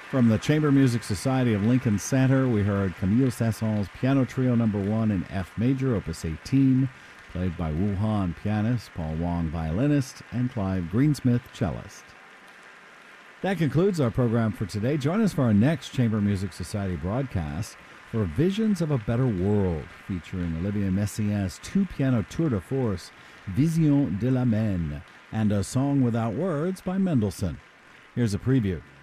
From the Chamber Music Society of Lincoln Center, we heard Camille Saint-Saëns' Piano Trio No. 1 in F major, Opus 18, played by Wu Han, pianist, Paul Wong, violinist, and Clive Greensmith, cellist. That concludes our program for today. Join us for our next Chamber Music Society broadcast for Visions of a Better World, featuring Olivier Messiaen's two-piano tour de force, Vision de la Main, and A Song Without Words by Mendelssohn. Here's a preview.